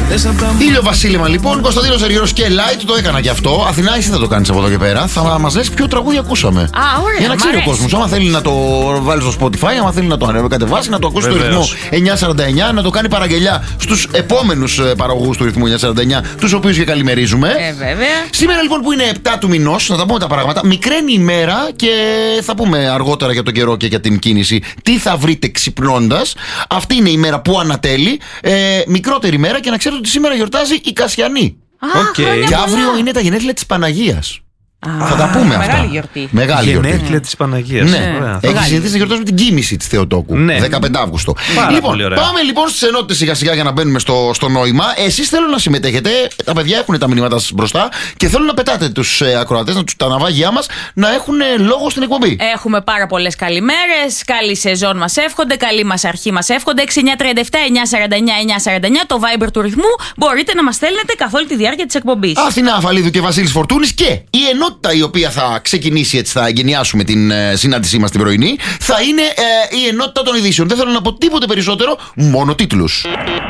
Ήλιο Βασίλημα λοιπόν, Κωνσταντίνος Αργυρός και Light, το έκανα κι αυτό. Αθηνά, εσύ θα το κάνεις από εδώ και πέρα. Θα μας λες ποιο τραγούδι ακούσαμε. Ωραία. Για να ξέρει ο κόσμος. Άμα θέλει να το βάλει στο Spotify, άμα θέλει να το κατεβάσει, να το ακούσει στο ρυθμό 949, να το κάνει παραγγελιά στους επόμενους παραγωγούς του ρυθμού 949, τους οποίους και καλημερίζουμε. Βέβαια. Σήμερα λοιπόν που είναι 7 του μηνός, να τα πούμε τα πράγματα. Μικραίνει η ημέρα και θα πούμε αργότερα για τον καιρό και για την κίνηση τι θα βρείτε ξυπνώντας. Αυτή είναι η μέρα που ανατέλει. Μικρότερη ημέρα και να ξέρετε ότι σήμερα γιορτάζει η Κασιανή. Και αύριο είναι τα γενέθλια της Παναγίας. Θα τα πούμε αυτά. Μεγάλη γιορτή. Μεγάλη γιορτή. Γενέθλια της Παναγίας. Ναι. Έχει συνηθίσει να γιορτάζουμε την κοίμηση της Θεοτόκου. Ναι. 15 Αύγουστο. Λοιπόν, πάμε λοιπόν στις ενότητες σιγά σιγά για να μπαίνουμε στο νόημα. Εσείς θέλω να συμμετέχετε. Τα παιδιά έχουν τα μηνύματα σας μπροστά και θέλω να πετάτε τους ακροατές, τα ναυάγια μας, να έχουν λόγο στην εκπομπή. Έχουμε πάρα πολλές καλημέρες. Καλή σεζόν μας εύχονται. Καλή μας αρχή μας εύχονται. 6937-949-949 το Viber του ρυθμού. Μπορείτε να μας στέλνετε καθ' όλη τη διάρκεια της εκπομπής. Αθηνά Αφαλίδου και Βασίλης Φορτούνης και η ενότητα η οποία θα ξεκινήσει, έτσι θα εγκαινιάσουμε την συνάντησή μας την πρωινή, θα είναι η ενότητα των ειδήσεων. Δεν θέλω να πω τίποτε περισσότερο, μόνο τίτλους.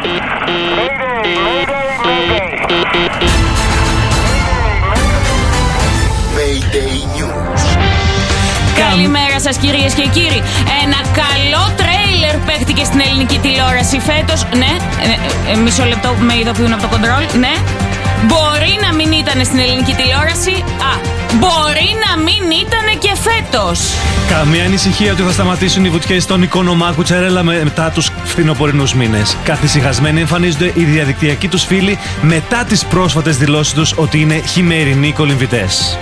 Mayday News. Καλημέρα σας κυρίες και κύριοι. Ένα καλό τρέιλερ παίχτηκε στην ελληνική τηλεόραση φέτος. Ναι, μισό λεπτό με ειδοποιούν από το κοντρόλ. Ναι. Μπορεί να μην ήταν στην ελληνική τηλεόραση. Μπορεί να μην ήταν και φέτος. Καμία ανησυχία ότι θα σταματήσουν οι βουτιές στον Οικονομάκου Τσερέλα μετά τους φθινοπορεινούς μήνες. Καθησυχασμένοι εμφανίζονται οι διαδικτυακοί τους φίλοι μετά τις πρόσφατες δηλώσεις τους ότι είναι χειμερινοί κολυμβητές.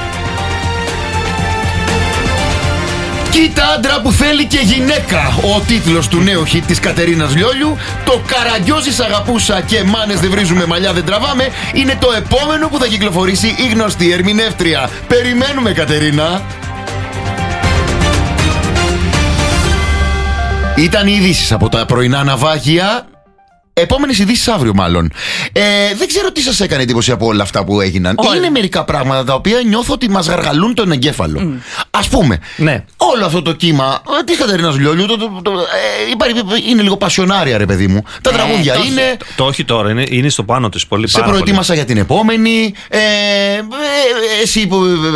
Κοίτα άντρα που θέλει και γυναίκα. Ο τίτλος του νέου hit της Κατερίνας Λιόλιου. Το «Καραγκιόζης αγαπούσα και μάνες δεν βρίζουμε, μαλλιά δεν τραβάμε» είναι το επόμενο που θα κυκλοφορήσει η γνωστή ερμηνεύτρια. Περιμένουμε, Κατερίνα. Ήταν οι ειδήσεις από τα πρωινά ναυάγια. Επόμενες ειδήσεις αύριο, μάλλον. Δεν ξέρω τι σας έκανε εντύπωση από όλα αυτά που έγιναν. Είναι μερικά πράγματα τα οποία νιώθω ότι μας γαργαλούν τον εγκέφαλο. Ας πούμε, όλο αυτό το κύμα της Κατερίνας Λιόλιου είναι λίγο πασιονάρια, ρε παιδί μου. Τα τραγούδια είναι. Το όχι τώρα, είναι στο πάνω της πολύ. Σε προετοίμασα για την επόμενη. Εσύ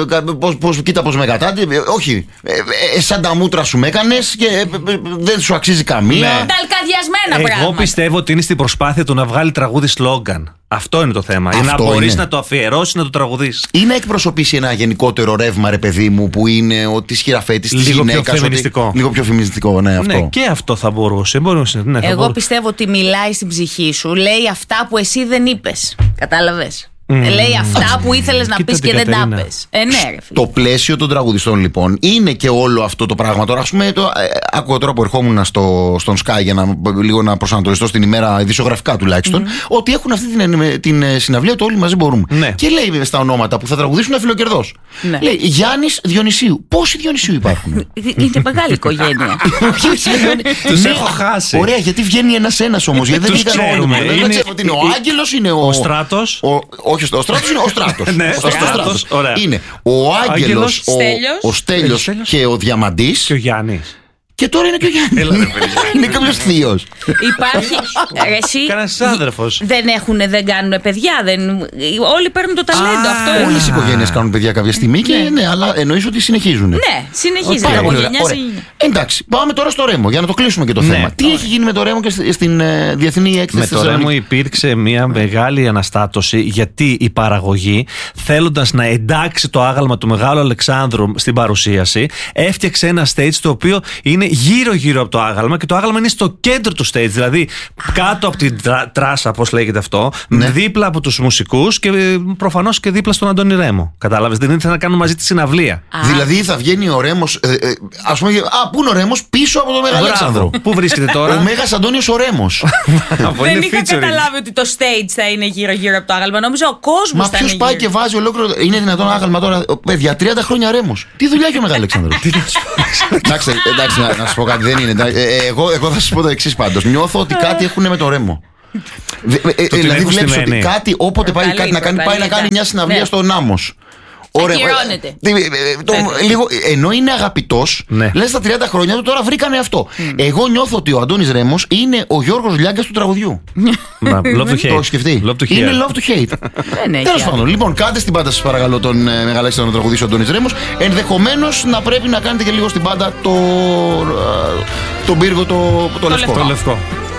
κοίτα πώς με κατάτε. Όχι. Σαν τα μούτρα σου με έκανες και δεν σου αξίζει καμία. Ταλκαδιασμένα πράγματα. Εγώ πιστεύω ότι είναι στην προσπάθεια του να βγάλει τραγούδι σλόγγαν. Αυτό είναι το θέμα. Αυτό να μπορείς είναι. να το αφιερώσεις, να το τραγουδήσεις. Ή να εκπροσωπήσει ένα γενικότερο ρεύμα, ρε παιδί μου, που είναι ότι σχηραφέτης της γυναίκας. Λίγο πιο φεμινιστικό. Λίγο πιο φεμινιστικό, ναι, αυτό. Ναι, και αυτό θα μπορούσε. Εγώ πιστεύω ότι μιλάει στην ψυχή σου. Λέει αυτά που εσύ δεν είπες. Κατάλαβες. Λέει αυτά που ήθελες να πεις και δεν τα πες. Ναι, ρε φίλε. Το πλαίσιο των τραγουδιστών λοιπόν είναι και όλο αυτό το πράγμα. Τώρα, ας πούμε, άκουγα τώρα που ερχόμουν στον Sky για λίγο να προσανατολιστώ στην ημέρα, ειδησιογραφικά τουλάχιστον, ότι έχουν αυτή την συναυλία το Όλοι Μαζί Μπορούμε. Ναι. Και λέει στα ονόματα που θα τραγουδήσουν Αφιλοκερδός. Ναι. Λέει Γιάννης Διονυσίου. Πόσοι Διονυσίου υπάρχουν? Είναι μεγάλη οικογένεια. Τους έχω χάσει. Ωραία, γιατί βγαίνει ένας όμως. Γιατί δεν βγήκαν όλοι. Δεν ξέρω ότι είναι ο Άγγελος, είναι ο Στράτος. Όχι, ο Στράτος είναι ο Στράτος. Ναι, ο Στράτος. Είναι ο Άγγελος, ο Στέλιος και ο Διαμαντής. Και ο Γιάννης. Και τώρα είναι και ο Γιάννης. Είναι κάποιος θείος. Υπάρχει. Κανένας άδερφος. Δεν κάνουν παιδιά. Όλοι παίρνουν το ταλέντο αυτό. Όλες οι οικογένειες κάνουν παιδιά κάποια στιγμή και ναι, αλλά εννοείς ότι συνεχίζουν. Ναι, συνεχίζει. Εντάξει, πάμε τώρα στο Ρέμο για να το κλείσουμε και το θέμα. Τι έχει γίνει με το Ρέμο και στην διεθνή έκθεση? Με το Ρέμο υπήρξε μια μεγάλη αναστάτωση, γιατί η παραγωγή, θέλοντας να εντάξει το άγαλμα του Μεγάλου Αλεξάνδρου στην παρουσίαση, έφτιαξε ένα stage το οποίο είναι γύρω-γύρω από το άγαλμα και το άγαλμα είναι στο κέντρο του stage. Δηλαδή κάτω από την τράσα, πώς λέγεται αυτό, δίπλα από τους μουσικούς και προφανώς και δίπλα στον Αντώνη Ρέμο. Κατάλαβες, δεν ήθελα να κάνουν μαζί τη συναυλία. Δηλαδή θα βγαίνει ο Ρέμος. Ας πούμε, πού είναι ο Ρέμος? Πίσω από το Μεγάλο Αλεξάνδρο. Πού βρίσκεται τώρα? Ο Μέγας Αντώνιος ο Ρέμος. Δεν είχα καταλάβει ότι το stage θα είναι γύρω-γύρω από το άγαλμα. Νόμιζα ο κόσμος θα είναι. Μα ποιος πάει και βάζει ολόκληρο? Είναι δυνατόν άγαλμα τώρα? Παιδιά, 30 χρόνια Ρέμος. Τι δουλειά έχει ο Μεγάλο Αλεξάνδρο? Εντάξει, να σας πω κάτι, δεν είναι. Εγώ θα σας πω το εξής πάντως. Νιώθω ότι κάτι έχουν με το Ρέμο. Δηλαδή βλέπεις ότι κάτι, όποτε πάει κάτι να κάνει, πάει να κάνει μια συναυλία στο Νάμος. Ακυρώνεται. Λίγο, ενώ είναι αγαπητός, Ναι. λες στα 30 χρόνια του τώρα βρήκανε αυτό. Εγώ νιώθω ότι ο Αντώνης Ρέμος είναι ο Γιώργος Λιάγκας του τραγουδιού. Love to hate. Το έχεις σκεφτεί? Love to hear. Είναι love to hate. Δεν έχει Τέλος άλλο. πάντων, λοιπόν, κάντε στην πάντα σας παρακαλώ τον μεγαλύτερο να τραγουδήσει ο Αντώνης Ρέμος. Ενδεχομένως να πρέπει να κάνετε και λίγο στην πάντα τον πύργο το λευκό. Το λευκό.